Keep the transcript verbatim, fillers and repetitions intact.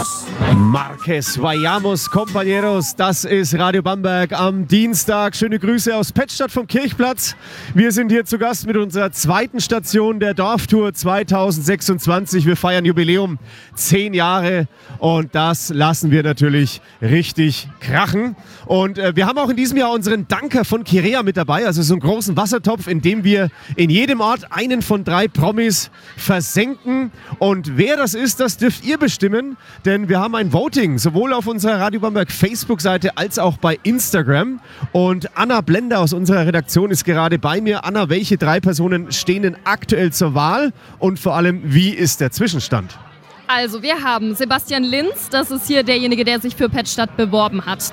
Marques Vayamos, compañeros, das ist Radio Bamberg am Dienstag. Schöne Grüße aus Pettstadt vom Kirchplatz. Wir sind hier zu Gast mit unserer zweiten Station der Dorftour zwanzig sechsundzwanzig. Wir feiern Jubiläum, zehn Jahre, und das lassen wir natürlich richtig krachen. Und äh, wir haben auch in diesem Jahr unseren Danker von Kirea mit dabei, also so einen großen Wassertopf, in dem wir in jedem Ort einen von drei Promis versenken. Und wer das ist, das dürft ihr bestimmen, denn wir haben ein Voting, sowohl auf unserer Radio Bamberg Facebook-Seite als auch bei Instagram. Und Anna Blender aus unserer Redaktion ist gerade bei mir. Anna, welche drei Personen stehen denn aktuell zur Wahl und vor allem, wie ist der Zwischenstand? Also wir haben Sebastian Linz, das ist hier derjenige, der sich für Pettstadt beworben hat.